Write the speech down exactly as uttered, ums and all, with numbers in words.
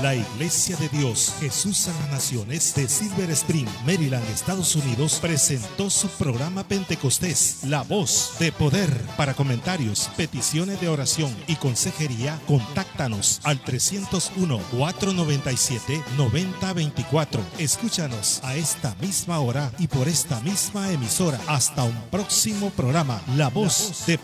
La Iglesia de Dios Jesús a las Naciones de Silver Spring, Maryland, Estados Unidos, presentó su programa Pentecostés, La Voz de Poder. Para comentarios, peticiones de oración y consejería, contáctanos al trescientos uno, cuatrocientos noventa y siete, noventa veinticuatro. Escúchanos a esta misma hora y por esta misma emisora. Hasta un próximo programa, La Voz de